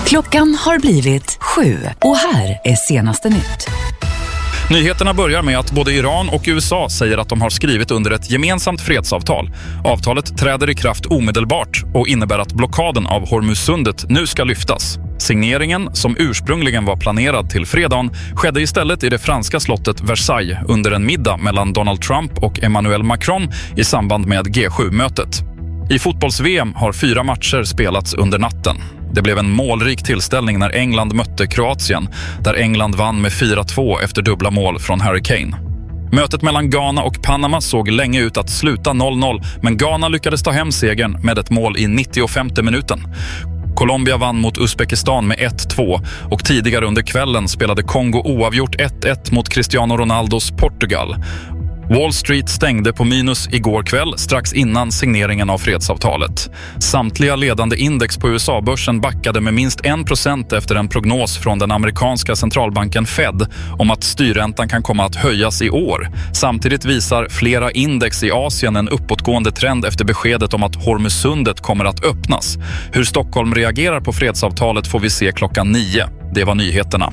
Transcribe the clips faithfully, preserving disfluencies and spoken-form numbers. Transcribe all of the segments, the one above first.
Klockan har blivit sju och här är senaste nytt. Nyheterna börjar med att både Iran och U S A säger att de har skrivit under ett gemensamt fredsavtal. Avtalet träder i kraft omedelbart och innebär att blockaden av Hormuzsundet nu ska lyftas. Signeringen, som ursprungligen var planerad till fredagen, skedde istället i det franska slottet Versailles under en middag mellan Donald Trump och Emmanuel Macron i samband med G sju-mötet. I fotbolls-V M har fyra matcher spelats under natten. Det blev en målrik tillställning när England mötte Kroatien, där England vann med fyra två efter dubbla mål från Harry Kane. Mötet mellan Ghana och Panama såg länge ut att sluta noll noll, men Ghana lyckades ta hem segern med ett mål i nittiofemte minuten. Colombia vann mot Uzbekistan med ett två och tidigare under kvällen spelade Kongo oavgjort ett ett mot Cristiano Ronaldos Portugal. Wall Street stängde på minus igår kväll strax innan signeringen av fredsavtalet. Samtliga ledande index på U S A-börsen backade med minst en procent efter en prognos från den amerikanska centralbanken Fed om att styrräntan kan komma att höjas i år. Samtidigt visar flera index i Asien en uppåtgående trend efter beskedet om att Hormuzsundet kommer att öppnas. Hur Stockholm reagerar på fredsavtalet får vi se klockan nio. Det var nyheterna.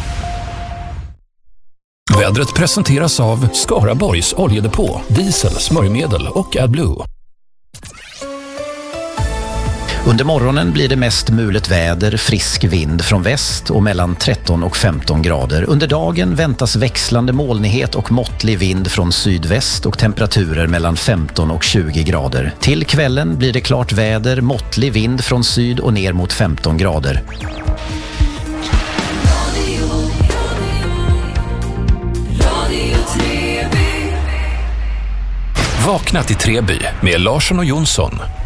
Vädret presenteras av Skaraborgs oljedepå, diesel, smörjmedel och AdBlue. Under morgonen blir det mest mulet väder, frisk vind från väst och mellan tretton och femton grader. Under dagen väntas växlande molnighet och måttlig vind från sydväst och temperaturer mellan femton och tjugo grader. Till kvällen blir det klart väder, måttlig vind från syd och ner mot femton grader. Vakna till Treby med Larsson och Jonsson.